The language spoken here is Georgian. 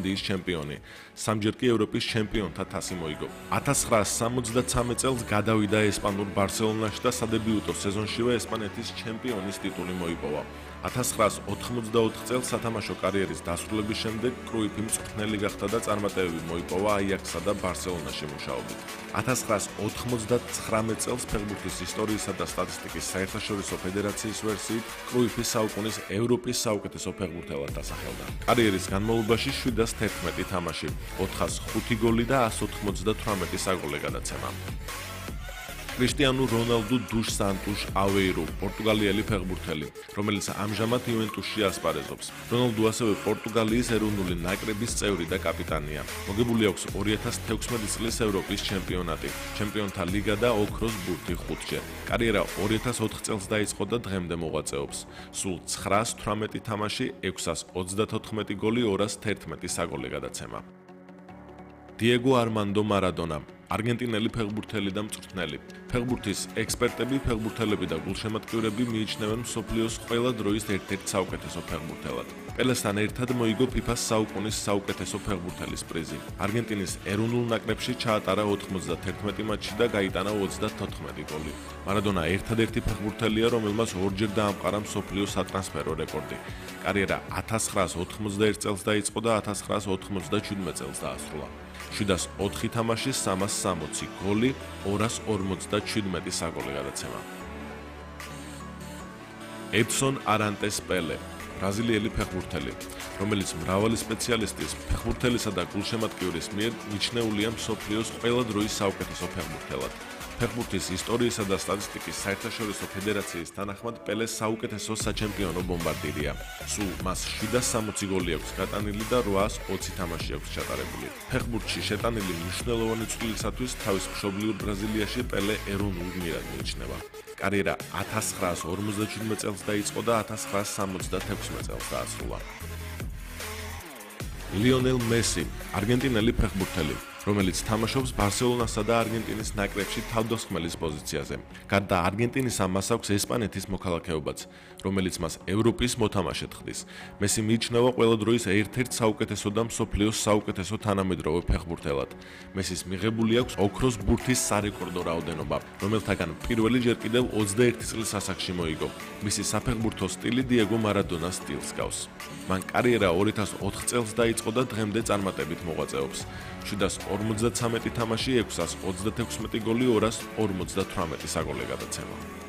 ჰოლანდიის ჩემპიონი. სამჯერ კი ევროპის ჩემპიონთა თასი მოიგო. 1973 წელს გადავიდა ესპანურ ბარსელონაში და სადებიუტო სეზონშივე ესპანეთის ჩემპიონის ტიტული მოიპოვა. 1984 წელს სათამაშო კარიერის დასრულების შემდეგ კრუიფი მწვრთნელი გახდა და წარმატებები მოიპოვა აიაქსსა და ბარსელონაში მუშაობით. 1999 წელს ფეხბურთის ისტორიისა და სტატისტიკის საერთაშორისო ფედერაციის ვერსიით კრუიფი საუკუნის ევროპის საუკეთესო ფეხბურთელად დასახელდა. კარიერის განმავლობაში 711 თამაში, 405 გოლი და 198 საგოლე გადაცემა. კრისტიანუ რონალდუ დუს სანტუშ ავეირო, პორტუგალიელი ფეხბურთელი, რომელიც ამჟამად იუვენტუსში ასპარეზობს. რონალდუ ასევე პორტუგალიის ეროვნული ნაკრების წევრი და კაპიტანია. მოგებული აქვს 2016 წლის ევროპის ჩემპიონატი, ჩემპიონთა ლიგა და ოქროს ბურთი 5-ჯერ. კარიერა 2004 წელს დაიწყო და დღემდე მოღვაწეობს. სულ 918 თამაში, 634 გოლი, 211 საგოლე გადაცემა. დიეგო არმანდო მარადონა, არგენტინელი ფეხბურთელი და მწვრთნელი. ფეხბურთის ექსპერტები, ფეხბურთელები და გულშემატკივრები მიიჩნევენ მსოფლიოს ყველა დროის ერთ-ერთ საუკეთესო ფეხბურთელად. პელესთან ერთად მოიგო FIFA-ს საუკუნის საუკეთესო ფეხბურთელის პრიზი. არგენტინის ეროვნულ ნაკრებში ჩაატარა 91 მატჩი და გაიტანა 34 გოლი. მარადონა ერთადერთი ფეხბურთელია, რომელმაც ორჯერ დაამყარა მსოფლიოს სატრანსფერო რეკორდი. კარიერა 1991 წელს დაიწყო და 1997 წელს დაასრულა. 704 თამაში, 360 გოლი, 247 საგოლე გადაცემა. ედსონ არანტეს პელე, ბრაზილიელი ფეხბურთელი, რომელიც მრავალი სპეციალისტის, ფეხბურთელისა და გულშემატკივრის მიერ მიჩნეულია მსოფლიოს ყველა დროის საუკეთესო ფეხბურთელად. ფეხბურთის ისტორიისა და სტატისტიკის საერთაშორისო ფედერაციის თანახმად პელე საუკეთესო საჩემპიონო ბომბარდირია. სულ მას 760 გოლი აქვს გატანილი და 820 თამაში აქვს ჩატარებული. ფეხბურთში შეტანილი მნიშვნელოვანი წვლილისათვის თავის მშობლიურ ბრაზილიაში პელე ეროვნულ გმირად მიიჩნევა. კარიერა 1957 წელს დაიწყო და 1966 წელს დაასრულა. ლიონელ მესი, არგენტინელი ფეხბურთელი, რომელიც თამაშობს ბარსელონასა და არგენტინის ნაკრებში თავდამსხმელის პოზიციაზე. გარდა არგენტინისა, მას აქვს ესპანეთის მოქალაქეობაც, რომელიც მას ევროპის მოთამაშედ ხდის. მესი მიიჩნევა ყველა დროის ერთ-ერთ საუკეთესო და მსოფლიოს საუკეთესო თანამედროვე ფეხბურთელად. მესის მიღებული აქვს ოქროს ბურთის სარეკორდო რაოდენობა, რომელთაგან პირველი ჯერ კიდევ 21 წლის ასაკში მოიგო. მისი საფეხბურთო სტილი დიეგო მარადონას სტილს გავს. მან კარიერა 2004 წელს დაიწყო და დღემდე წარმატებით მოღვაწეობს. 753 თამაში, 636 გოლი, 258 საგოლე გადაცემა.